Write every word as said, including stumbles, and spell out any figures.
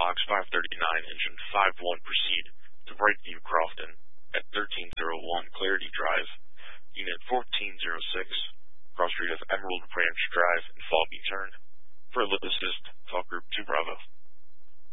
Fox five thirty-nine, engine five one, proceed to Brightview Crofton at thirteen oh one Clarity Drive, unit fourteen oh six, cross street of Emerald Branch Drive,